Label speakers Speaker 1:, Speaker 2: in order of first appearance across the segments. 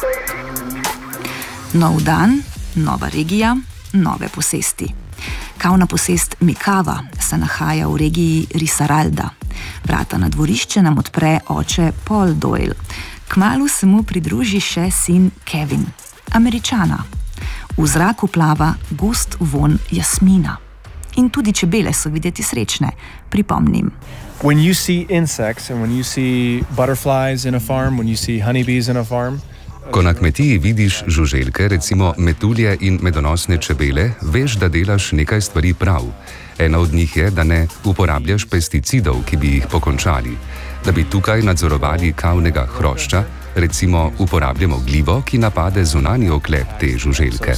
Speaker 1: Nov dan, nova regija, nove posesti. Kavna posest Mikava se nahaja v regiji Risaralda. Vrata na dvorišče nam odpre oče Paul Doyle. Kmalu se mu pridruži še sin Kevin, Američana. V zraku plava gost vonj jasmina. In tudi čebele so videti srečne, pripomnim.
Speaker 2: When you see insects and when you see butterflies in a farm, when you see honeybees in a farm,
Speaker 3: ko na kmetiji vidiš žuželke, recimo metulje in medonosne čebele, veš, da delaš nekaj stvari prav. Ena od njih je, da ne uporabljaš pesticidov, ki bi jih pokončali. Da bi tukaj nadzorovali kavnega hrošča, recimo uporabljamo glivo, ki napade zunanji oklep te žuželke.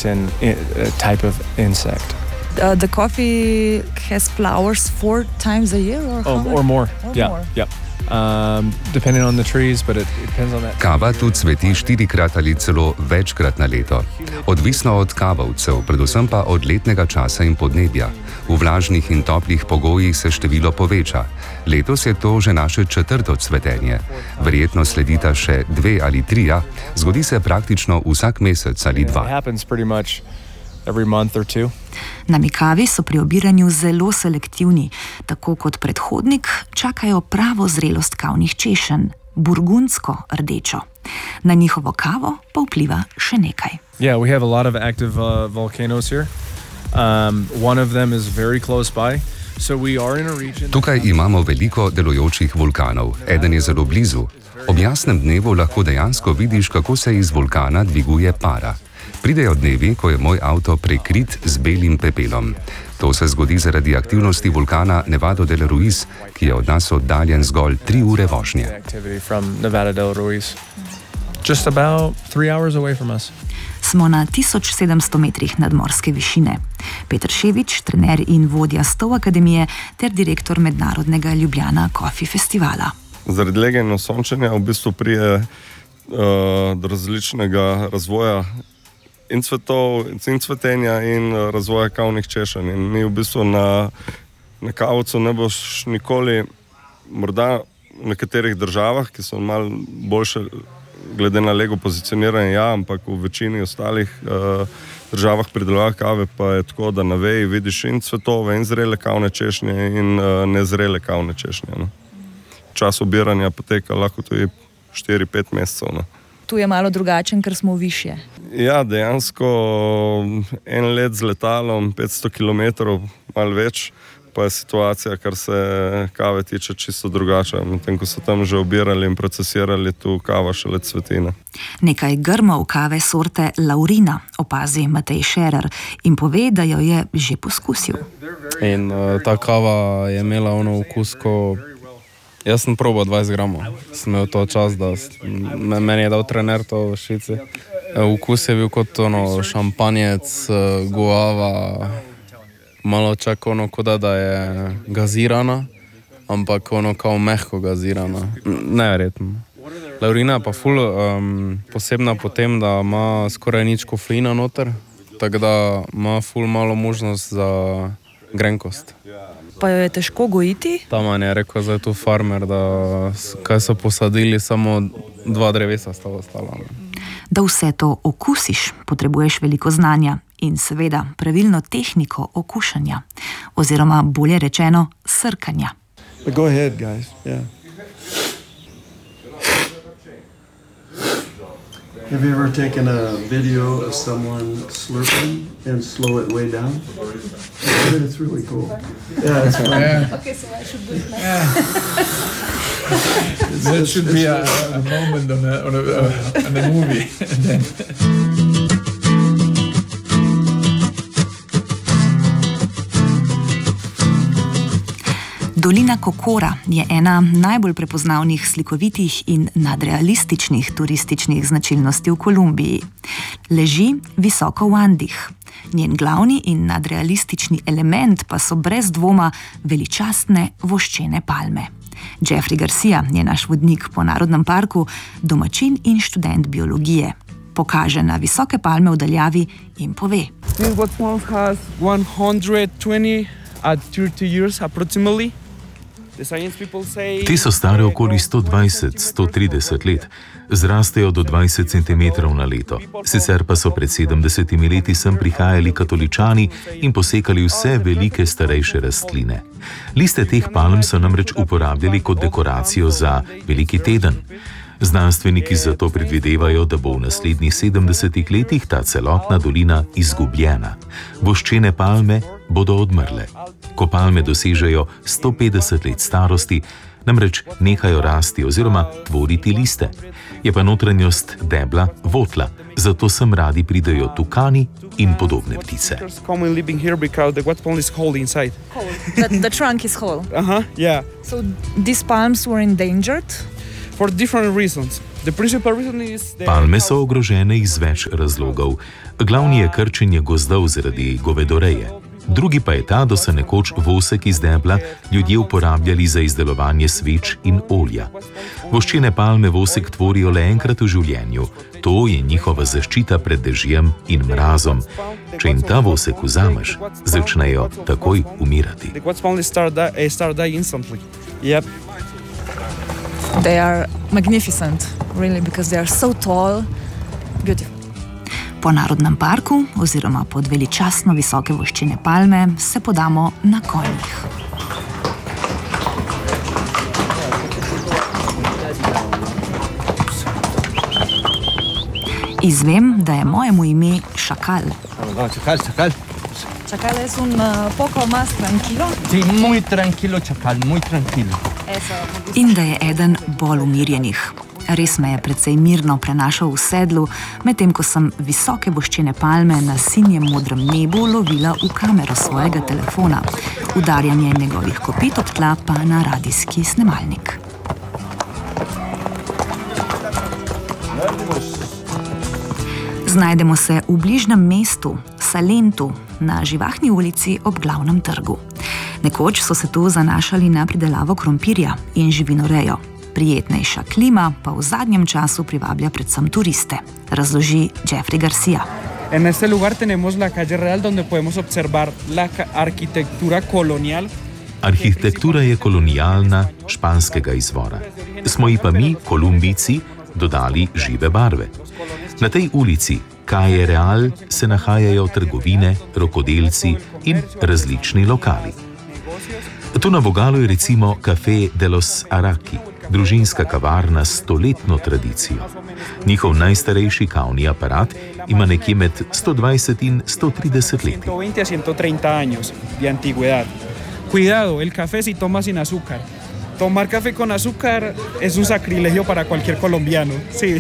Speaker 4: The coffee has flowers 4 times a year
Speaker 2: or more. Yeah. Depending on the trees, but it depends on that.
Speaker 3: Kava tu cveti 4-krat ali celo večkrat na leto. Odvisno od kavovcev, predvsem pa od letnega časa in podnebja. V vlažnih in toplih pogojih se število poveča. Letos je to že naše 4. cvetenje. Verjetno sledita še 2 ali 3, zgodi se praktično vsak mesec ali 2.
Speaker 2: Every month or 2.
Speaker 1: Na Mikavi so pri obiranju zelo selektivni, tako kot predhodnik čakajo pravo zrelost kavnih češenj, burgundsko rdečo. Na njihovo kavo pa vpliva še nekaj.
Speaker 2: Yeah, we have a lot of active volcanoes here. One of them is very close by. So we are in a region.
Speaker 3: Tukaj imamo veliko delujočih vulkanov. Eden je zelo blizu. Ob jasnem dnevu lahko dejansko vidiš, kako se iz vulkana dviguje para. Pridejo dnevi, ko je moj avto prekrit z belim pepelom. To se zgodi zaradi aktivnosti vulkana Nevado del Ruiz, ki je od nas oddaljen zgolj 3 ure vožnje.
Speaker 2: Just about 3 hours away from us.
Speaker 1: Smo na 1700 metrih nadmorske višine. Peter Ševič, trener in vodja Stow Akademije ter direktor mednarodnega Ljubljana Coffee Festivala.
Speaker 5: Zaradi lege in osončenja v bistvu prije do različnega razvoja in cvetov, in cvetenja in razvoja kavnih češenj. In mi v bistvu na kavcu ne boš nikoli, morda v nekaterih državah, ki so malo boljše glede na lego pozicioniranje, ampak v večini ostalih državah pridelava kave pa je tako, da na veji vidiš in cvetove, in zrele kavne češnje, in nezrele kavne češnje. No. Čas obiranja poteka lahko tudi 4-5 mesecev. No.
Speaker 4: Tu je malo drugačen, ker smo višje.
Speaker 5: Ja, dejansko en let z letalom, 500 km, malo več, pa je situacija, kar se kave tiče, čisto drugačna. Medtem ko so tam že obirali in procesirali, tu kava šele cvetine.
Speaker 1: Nekaj grmov kave sorte Laurina opazi Matej Šerer in pove, da jo je že poskusil.
Speaker 6: In ta kava je imela ono okus, ko jaz sem probal 20 gramov. Sem imel to čas, da meni je dal trener to v Švici. Okus je bil kot ono šampanjec, guava, malo čak ono koda, da je gazirana, ampak ono kao mehko gazirana. Neverjetno. Laurina pa ful posebna po tem, da ima skoraj nič kofeina noter, tako da ima ful malo možnost za grenkost.
Speaker 4: Pa jo je težko gojiti?
Speaker 6: Taman je rekel, da je tu farmer, da kaj so posadili, samo 2 drevesa sta ostala.
Speaker 1: Da vse to okusiš, potrebuješ veliko znanja in seveda pravilno tehniko okušanja, oziroma bolje rečeno srkanja.
Speaker 7: Go ahead, guys. Yeah. Have you ever taken a video of someone slurping and slow it way down? It's really cool. Yeah, it's fun.
Speaker 4: Yeah. Okay, so I should do it now.
Speaker 8: Yeah. That should be a moment on a movie.
Speaker 1: Dolina Kokora je ena najbolj prepoznavnih slikovitih in nadrealističnih turističnih značilnosti v Kolumbiji. Leži visoko v Andih. Njen glavni in nadrealistični element pa so brez dvoma veličastne voščene palme. Jeffrey Garcia je naš vodnik po Narodnem parku, domačin in študent biologije. Pokaže na visoke palme v daljavi in pove.
Speaker 9: This waterfall has 120 at 30 years approximately. Te so stare okoli 120-130 let, zrastejo do 20 cm na leto. Sicer pa so pred 70 leti sem prihajali katoličani in posekali vse velike starejše rastline. Liste teh palm so namreč uporabljali kot dekoracijo za veliki teden. Znanstveniki zato predvidevajo, da bo v naslednjih 70 letih ta celotna dolina izgubljena. Voščene palme bodo odmrle. Ko palme dosežejo 150 let starosti, namreč nehajo rasti oziroma tvoriti liste. Je pa notranjost debla, votla, zato sem radi pridejo tukani in podobne ptice.
Speaker 4: The trunk is whole.
Speaker 10: Yeah.
Speaker 4: So these palms were endangered?
Speaker 10: For different reasons. The principal reason is that
Speaker 9: Palme so ogrožene iz več razlogov. Glavni je krčenje gozdov zaradi govedoreje. Drugi pa je ta, da so nekoč vosek iz debla ljudje uporabljali za izdelovanje sveč in olja. Voščene palme vosek tvorijo le enkrat v življenju. To je njihova zaščita pred dežjem in mrazom. Če jim ta vosek vzameš, začnejo takoj umirati.
Speaker 4: They are magnificent, really, because they are so tall, beautiful.
Speaker 1: Po narodnem parku oziroma pod veličastno visoke voščene palme se podamo na konjih. Izvem, da je mojemu ime Šakal.
Speaker 4: Chacal es un poco más tranquilo.
Speaker 11: Sí, muy tranquilo, Chacal, muy tranquilo.
Speaker 1: In da je eden bolj umirjenih. Res me je precej mirno prenašal v sedlu, medtem ko sem visoke voščene palme na sinjem modrem nebu lovila v kamero svojega telefona. Udarjanje njegovih kopit ob tla pa na radijski snemalnik. Znajdemo se v bližnjem mestu, Salentu, na živahni ulici ob glavnem trgu. Nekoč so se tu zanašali na pridelavo krompirja in živinorejo. Prijetnejša klima pa v zadnjem času privablja predvsem turiste, razloži Jeffrey Garcia.
Speaker 10: En este lugar tenemos la calle Real, donde podemos observar la arquitectura colonial.
Speaker 9: Arhitektura je kolonialna, španskega izvora. Smo ji pa mi, Kolumbijci, dodali žive barve. Na tej ulici, Calle Real, se nahajajo trgovine, rokodelci in različni lokali. Tu na vogalu je recimo Café de los Araki, družinska kavarna s 100-letno tradicijo. Njihov najstarejši kavni aparat ima nekje med 120 in 130 leti.
Speaker 10: 120 a 130 años de antigüedad. Cuidado, el café se toma sin azúcar. Tomar café con azúcar es un sacrilegio para cualquier colombiano. Sí.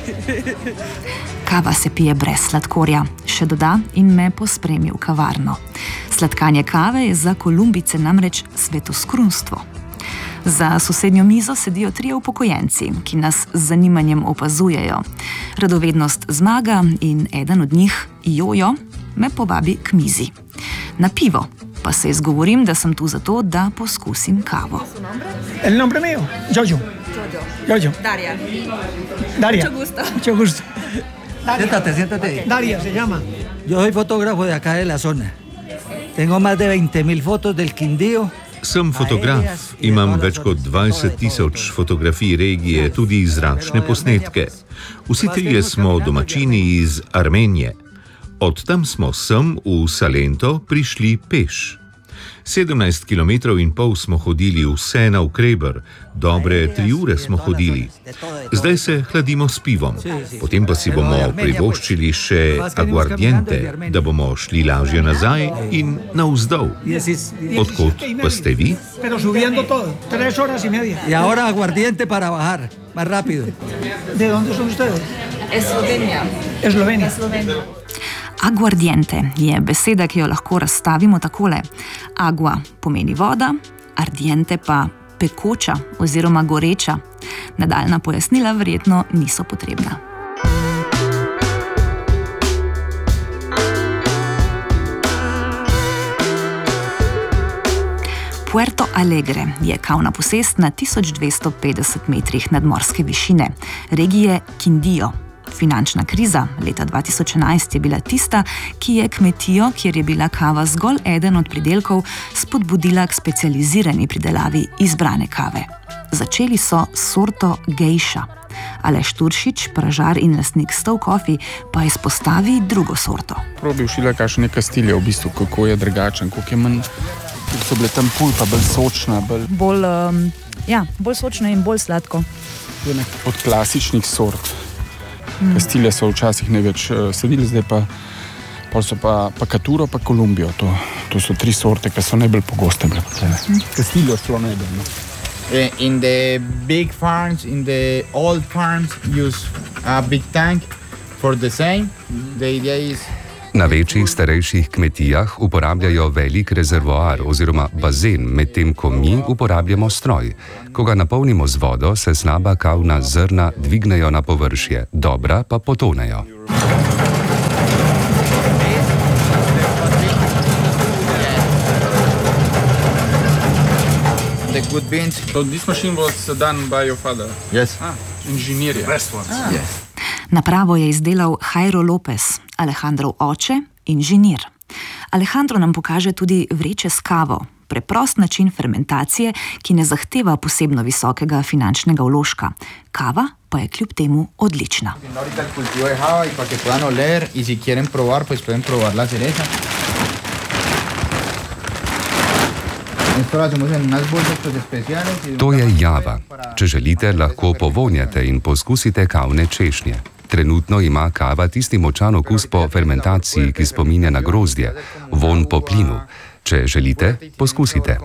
Speaker 1: Kava se pije brez sladkorja, še doda in me pospremi v kavarno. Sladkanje kave je za Kolumbijce namreč svetoskrunstvo. Za sosednjo mizo sedijo 3 upokojenci, ki nas z zanimanjem opazujejo. Radovednost zmaga in eden od njih, Jojo, me povabi k mizi. Na pivo pa se izgovorim, da sem tu zato, da poskusim kavo.
Speaker 12: El nombre mío, Jojo. Jojo.
Speaker 4: Daria.
Speaker 12: Daria.
Speaker 4: Mucho gusto.
Speaker 11: Siéntate.
Speaker 12: Daria se llama.
Speaker 11: Yo soy fotógrafo de acá de la zona. Tengo más de 20,000 fotos del Quindío.
Speaker 13: Sem fotograf, imam več kot 20,000 fotografij regije, tudi zračne posnetke. Vsi trije smo domačini iz Armenije. Od tam smo sem v Salento prišli peš. 17,5 km smo hodili vse navkreber, dobre 3 ure smo hodili. Zdaj se hladimo s pivom, potem pa si bomo privoščili še aguardiente, da bomo šli lažje nazaj in navzdol. Odkot pa ste vi?
Speaker 12: Pero subiendo todo, 3 horas y media.
Speaker 11: Y ahora aguardiente para bajar, más rápido.
Speaker 12: ¿De dónde son ustedes?
Speaker 4: Eslovenia.
Speaker 12: Eslovenia.
Speaker 1: Aguardiente je beseda, ki jo lahko razstavimo takole. Agua pomeni voda, ardiente pa pekoča oziroma goreča. Nadaljna pojasnila verjetno niso potrebna. Puerto Alegre je kavna posest na 1250 metrih nadmorske višine, regije Quindío. Finančna kriza leta 2011 je bila tista, ki je kmetijo, kjer je bila kava zgolj eden od pridelkov, spodbudila k specializirani pridelavi izbrane kave. Začeli so s sorto Geisha. Aleš Turšič, pražar in lastnik Stow Coffee, pa izpostavi drugo sorto.
Speaker 14: Probil šila kakšne kastilje v bistvu, kako je drugačen, kako je manj, so bile tam pulpa, bolj sočna.
Speaker 4: Bolj sočna in bolj sladko.
Speaker 14: Od klasičnih sort. Kastilje so včasih največ sadili, zdaj pa Katuro, pa Kolumbijo. To so 3 sorte, ki so najbolj pogoste bile. Kastiljo šlo najbolj.
Speaker 15: In the big farms, in the old farms, use a big tank for the same. The idea is...
Speaker 3: Na večjih starejših kmetijah uporabljajo velik rezervoar oziroma bazen, medtem ko mi uporabljamo stroj. Ko ga napolnimo z vodo, se slaba kavna zrna dvignejo na površje, dobra pa potonejo.
Speaker 15: The good beans.
Speaker 14: So this machine was done by your father?
Speaker 15: Yes.
Speaker 14: Engineer.
Speaker 15: Yes.
Speaker 1: Napravo je izdelal Jairo Lopez, Alejandrov oče, inženir. Alejandro nam pokaže tudi vreče s kavo, preprost način fermentacije, ki ne zahteva posebno visokega finančnega vložka. Kava pa je kljub temu odlična.
Speaker 3: To je java. Če želite, lahko povonjate in poskusite kavne češnje. Trenutno ima kava tisti močan okus po fermentaciji, ki spominja na grozdje, vonj po plinu. Če želite, poskusite.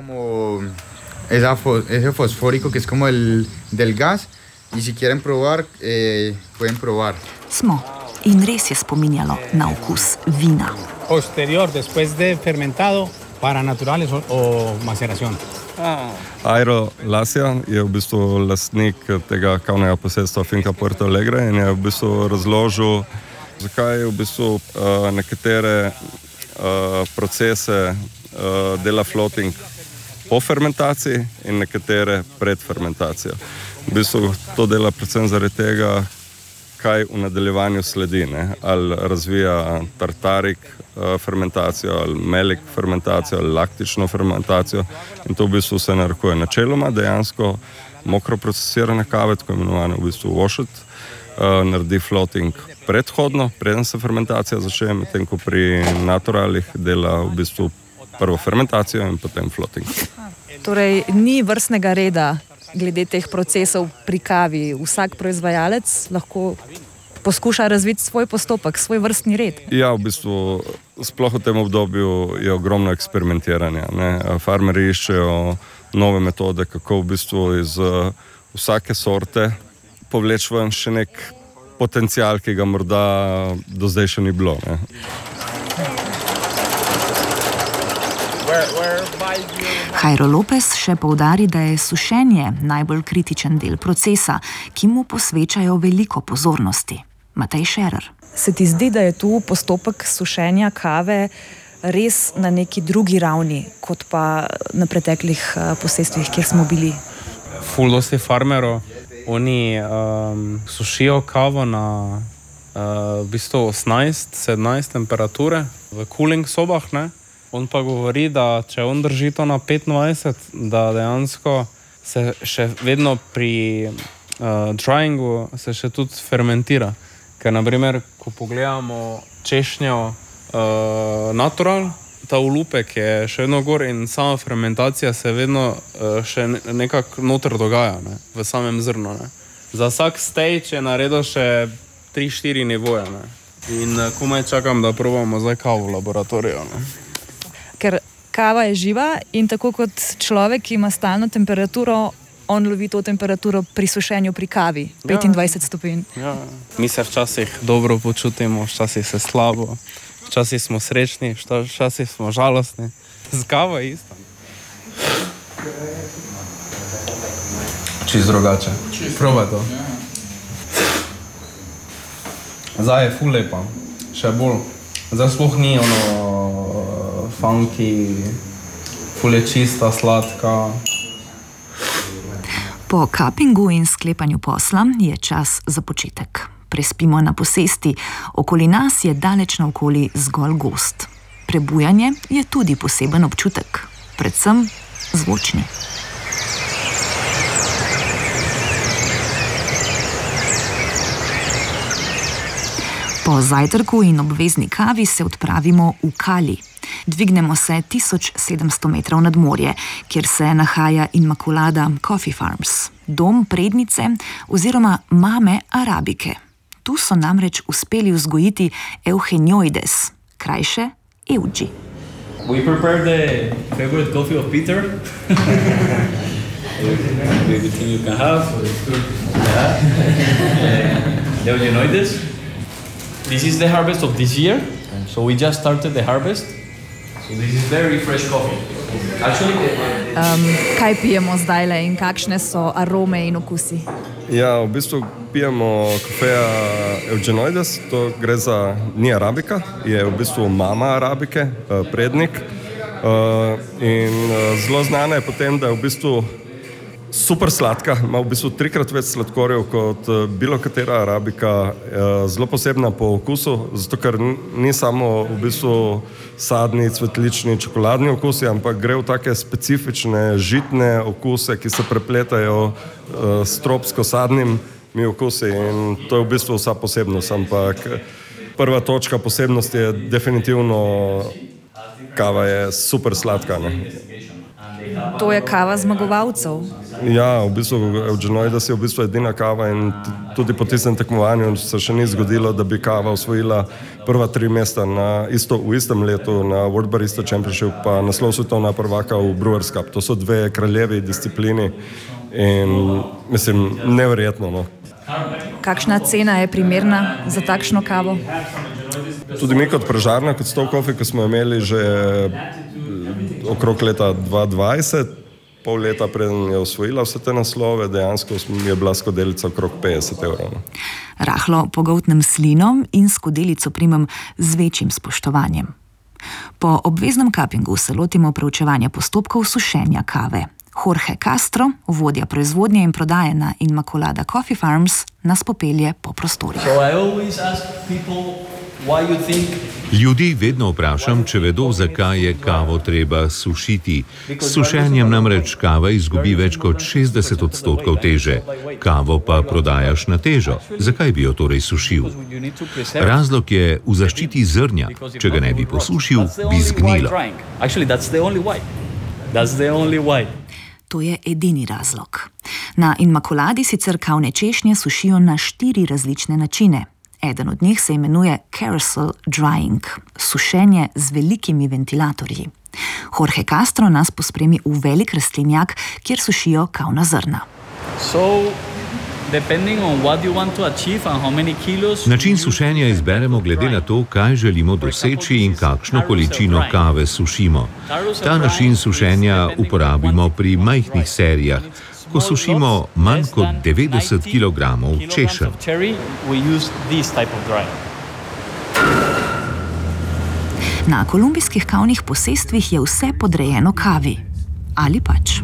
Speaker 1: Smo. In res je spominjalo na okus vina.
Speaker 16: Posterior, después de fermentado, para naturales o maceración.
Speaker 5: Jairo Lasja je v bistvu lastnik tega kavnega posestva Finca Puerto Alegre in je v bistvu razložil, zakaj v bistvu nekatere procese dela floating po fermentaciji in nekatere pred fermentacijo. V bistvu to dela predvsem zaradi tega, kaj v nadaljevanju sledi, ali razvija tartarik fermentacijo, ali melik fermentacijo, ali laktično fermentacijo in to v bistvu se narekuje načeloma, dejansko mokro procesirane kave, tako imenovane v bistvu washed, naredi floating predhodno, preden se fermentacija začne, medtem ko pri naturalih dela v bistvu prvo fermentacijo in potem floating.
Speaker 4: Torej, ni vrstnega reda glede teh procesov pri kavi. Vsak proizvajalec lahko poskuša razviti svoj postopek, svoj vrstni red.
Speaker 5: Ja, v bistvu, sploh v tem obdobju je ogromno eksperimentiranja. Farmerji iščejo nove metode, kako v bistvu iz vsake sorte povleči ven še nek potencial, ki ga morda do zdaj še ni bilo.
Speaker 1: Jairo Lopez še poudari, da je sušenje najbolj kritičen del procesa, ki mu posvečajo veliko pozornosti. Matej Šerer.
Speaker 4: Se ti zdi, da je tu postopek sušenja kave res na neki drugi ravni, kot pa na preteklih posestvih, kjer smo bili?
Speaker 6: Ful dosti farmerov, oni sušijo kavo na v bistvu 18-17 temperature v cooling sobah, ne? On pa govori, da če on drži to na 25, da dejansko se še vedno pri dryingu se še tudi fermentira. Ker naprimer, ko pogledamo češnjo natural, ta olupek je še vedno gor in sama fermentacija se vedno še nekako noter dogaja, ne, v samem zrnu. Ne. Za vsak stage je naredil še 3-4 nivoje. Ne. In komaj čakam, da probamo zdaj kavo v laboratoriju. Ne.
Speaker 4: Ker kava je živa in tako kot človek, ki ima stalno temperaturo, on lovi to temperaturo pri sušenju pri kavi, 25 stopinj.
Speaker 6: Ja. Mi se včasih dobro počutimo, včasih se slabo, včasih smo srečni, včasih smo žalostni. Z kavo je isto. Čisto drugače. Probaj to. Zdaj je ful lepa, še bolj. Zdaj sploh ni ono funky, ful je čista, sladka.
Speaker 1: Po kapingu in sklepanju posla je čas za počitek. prespimo na posesti, okoli nas je daleč naokoli zgolj gozd. Prebujanje je tudi poseben občutek, predvsem zvočni. Po zajtrku in obvezni kavi se odpravimo v Cali. Dvignemo se 1700 metrov nad morje, kjer se nahaja Inmaculada Coffee Farms, dom prednice oziroma mame arabike. Tu so namreč uspeli vzgojiti Eugenioides, krajše Eugi.
Speaker 17: We prepared the favorite coffee of Peter. Everything you can have. Eugenioides. This is the harvest of this year. So we just started the harvest. So this is very fresh coffee. Actually,
Speaker 4: kaj pijemo zdajle in kakšne so arome in okusi?
Speaker 5: Ja, v bistvu pijemo kofeja Eugenioides, to gre za, ni arabika, je v bistvu mama arabike, prednik. In zelo znana je potem, da je v bistvu super sladka, ima v bistvu 3-krat več sladkorjev kot bilo katera arabika, zelo posebna po okusu, zato ker ni samo v bistvu sadni, cvetlični, čokoladni okusi, ampak gre v take specifične žitne okuse, ki se prepletajo s tropsko sadnimi okusi in to je v bistvu vsa posebnost, ampak prva točka posebnosti je definitivno kava je super sladka, ne?
Speaker 4: To je kava zmagovalcev.
Speaker 5: Ja, v bistvu Eugenioides je v bistvu edina kava in tudi po tistem tekmovanju se še ni zgodilo, da bi kava osvojila prva 3 mesta v istem letu na World Barista Championship pa naslov svetovna prvaka v Brewers Cup. To so 2 kraljevi disciplini in mislim, neverjetno. No.
Speaker 4: Kakšna cena je primerna za takšno kavo?
Speaker 5: Tudi mi kot Pražarna, kot Stove Coffee, ko smo imeli že okrog leta 2020, pol leta preden je osvojila vse te naslove, dejansko je bila skodelica okrog 50 evrov.
Speaker 1: Rahlo pogoltnem slinom in skodelico primem z večjim spoštovanjem. Po obveznem kapingu se lotimo preučevanja postopkov sušenja kave. Jorge Castro, vodja proizvodnje in prodaje na Inmaculada Coffee Farms, nas popelje po prostorih.
Speaker 13: Ljudi vedno vprašam, če vedo, zakaj je kavo treba sušiti. S sušenjem namreč kava izgubi več kot 60% teže. Kavo pa prodajaš na težo. Zakaj bi jo torej sušil? Razlog je v zaščiti zrnja. Če ga ne bi posušil, bi zgnilo.
Speaker 1: To je edini razlog. Na Inmaculadi sicer kavne češnje sušijo na 4 različne načine. Eden od njih se imenuje carousel drying, sušenje z velikimi ventilatorji. Jorge Castro nas pospremi v velik rastlinjak, kjer sušijo kavna zrna.
Speaker 13: Način sušenja izberemo glede na to, kaj želimo doseči in kakšno količino kave sušimo. Ta način sušenja uporabimo pri majhnih serijah, ko sušimo manj kot 90 kg češenj.
Speaker 1: Na kolumbijskih kavnih posestvih je vse podrejeno kavi. Ali pač?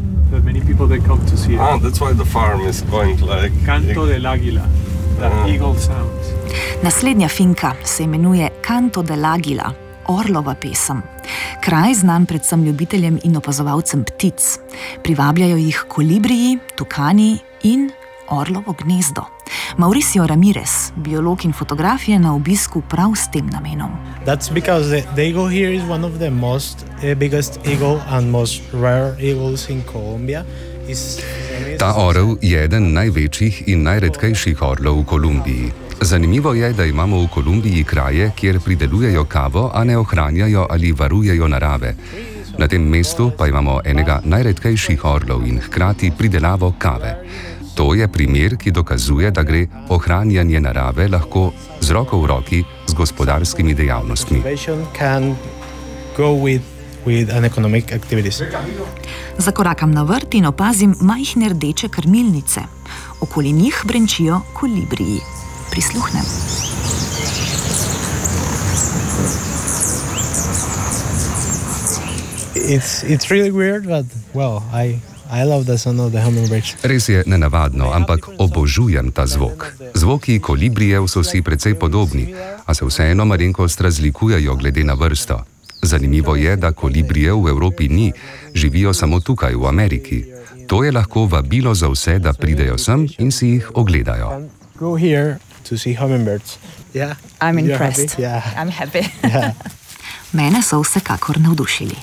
Speaker 8: Canto del águila, the eagle sounds.
Speaker 1: Naslednja finka se imenuje Canto del águila, orlova pesem. Kraj znan predvsem ljubiteljem in opazovalcem ptic. Privabljajo jih kolibriji, tukani in orlovo gnezdo. Mauricio Ramirez, biolog in fotograf, je na obisku prav s tem namenom.
Speaker 16: That's because the eagle here is one of the most biggest eagle and most rare eagles in Colombia.
Speaker 3: Ta orel je eden največjih in najredkejših orlov v Kolumbiji. Zanimivo je, da imamo v Kolumbiji kraje, kjer pridelujejo kavo, a ne ohranjajo ali varujejo narave. Na tem mestu pa imamo enega najredkejših orlov in hkrati pridelavo kave. To je primer, ki dokazuje, da gre ohranjanje narave lahko z roko v roki z gospodarskimi dejavnostmi. Zakorakam na vrt in opazim majhne rdeče krmilnice. Okoli njih brenčijo kolibriji. Prisluhnem.
Speaker 16: It's really weird, but well, I love the sound of the hummingbirds.
Speaker 3: Res je nenavadno, ampak obožujem ta zvok. Zvoki kolibrijev so si precej podobni, a se vseeno malenkost razlikujejo glede na vrsto. Zanimivo je, da kolibrijev v Evropi ni, živijo samo tukaj v Ameriki. To je lahko vabilo za vse, da pridejo sem in si jih ogledajo.
Speaker 16: Go here to see hummingbirds. Yeah.
Speaker 4: I'm impressed.
Speaker 16: Happy? Yeah.
Speaker 4: I'm happy.
Speaker 16: Yeah.
Speaker 1: Mene so vsekakor navdušili.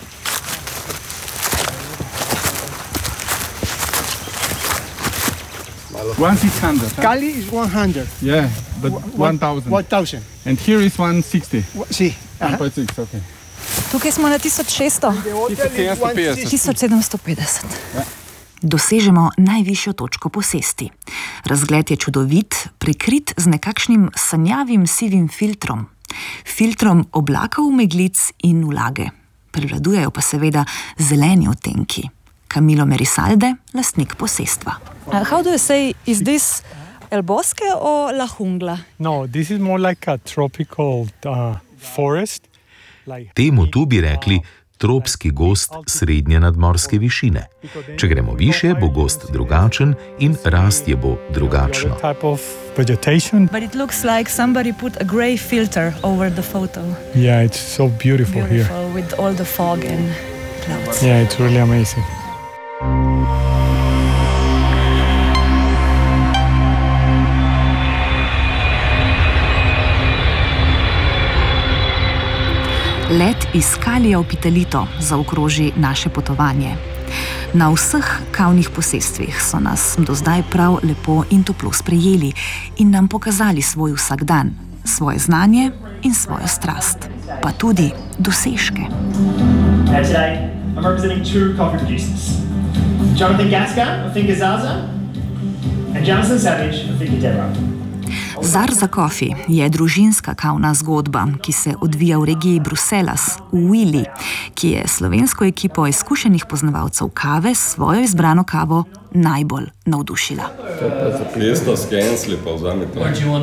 Speaker 14: One 600. Huh?
Speaker 12: Cali is 100.
Speaker 14: Yeah, but 1,000.
Speaker 12: 1,000.
Speaker 14: And here is 160.
Speaker 12: Sí.
Speaker 14: 1.6, okay.
Speaker 4: Tukaj smo na 1600.
Speaker 14: 1750.
Speaker 4: 1750.
Speaker 1: Dosežemo najvišjo točko posesti. Razgled je čudovit, prekrit z nekakšnim sanjavim sivim filtrom. Filtrom oblakov, meglic in vlage. Prevladujejo pa seveda zeleni odtenki. Camilo Merisalde, lastnik posestva.
Speaker 4: How do you say, is this el bosque or la jungla?
Speaker 16: No, this is more like a tropical forest.
Speaker 9: Temu tu bi rekli tropski gozd srednje nadmorske višine. Če gremo više, bo gozd drugačen in rastje bo drugačno.
Speaker 4: But it looks like somebody put a grey filter over the photo.
Speaker 16: Yeah, it's so beautiful here.
Speaker 4: With all the fog and clouds.
Speaker 16: Yeah, it's really amazing.
Speaker 1: Let iz Calija v Pitelito zaokroži naše potovanje. Na vseh kavnih posestvih so nas do zdaj prav lepo in toplo sprejeli in nam pokazali svoj vsakdan, svoje znanje in svojo strast, pa tudi dosežke.
Speaker 18: Today I'm representing two coffee producers. Jonathan Gasca of Finca Zaza and Jonathan Savage of Finca Deborah.
Speaker 1: Zarza Coffee je družinska kavna zgodba, ki se odvija v regiji Bruselas, v Willi, ki je slovensko ekipo izkušenih poznavalcev kave s svojo izbrano kavo najbolj navdušila.
Speaker 5: Fiesta s Gensli pa vzamite.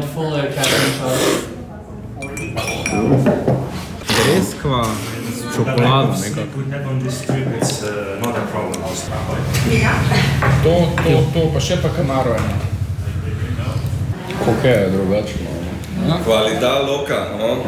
Speaker 6: Breskva s čokolado nekako. To pa še pa Camaro eno. Kako je drugačno?
Speaker 5: Qualità loca, no?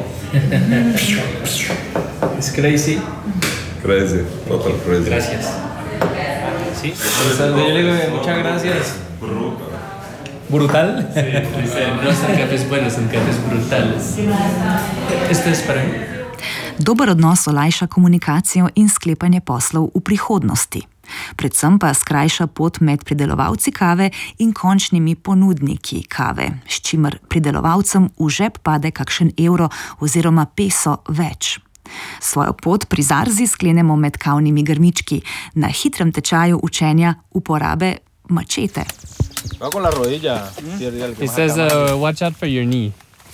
Speaker 17: It's crazy.
Speaker 5: Crazy, total crazy.
Speaker 17: Gracias. Sí. Muchas gracias. ¿Brutal? No son cafés buenos, son cafés brutales. Esto es para mí.
Speaker 1: Dober odnos olajša komunikacijo in sklepanje poslov v prihodnosti. Predvsem pa skrajša pot med pridelovalci kave in končnimi ponudniki kave, s čimer pridelovalcem v žep pade kakšen evro oziroma peso več. Svojo pot pri Zarzi sklenemo med kavnimi grmički, na hitrem tečaju učenja uporabe mačete.
Speaker 17: It says, watch out for your knee.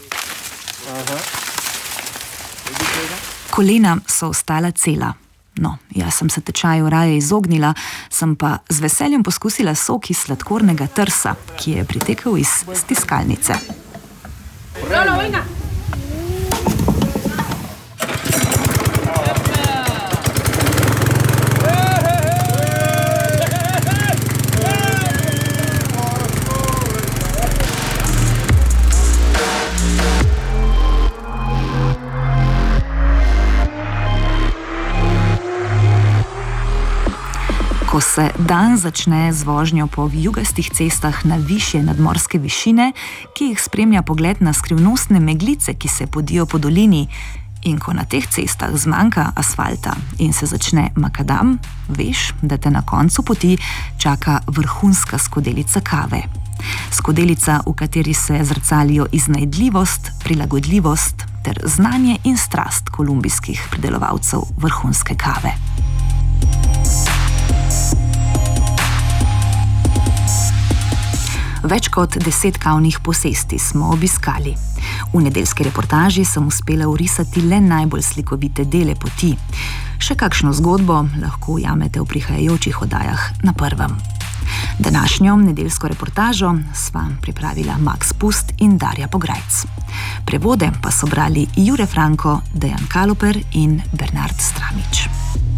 Speaker 1: Kolena so ostala cela. No, jaz sem se tečaju raje izognila, sem pa z veseljem poskusila sok iz sladkornega trsa, ki je pritekel iz stiskalnice.
Speaker 19: No, venga. Ko se dan začne z vožnjo po vijugastih cestah na višje nadmorske višine, ki jih spremlja pogled na skrivnostne meglice, ki se podijo po dolini, in ko na teh cestah zmanjka asfalta in se začne makadam, veš, da te na koncu poti čaka vrhunska skodelica kave. Skodelica, v kateri se zrcalijo iznajdljivost, prilagodljivost ter znanje in strast kolumbijskih pridelovalcev vrhunske kave. Več kot 10 kavnih posesti smo obiskali. V nedeljski reportaži sem uspela urisati le najbolj slikovite dele poti. Še kakšno zgodbo lahko ujamete v prihajajočih oddajah na Prvem. Današnjo nedeljsko reportažo sva pripravila Max Pust in Darja Pograjc. Prevode pa so brali Jure Franko, Dejan Kaloper in Bernard Stramič.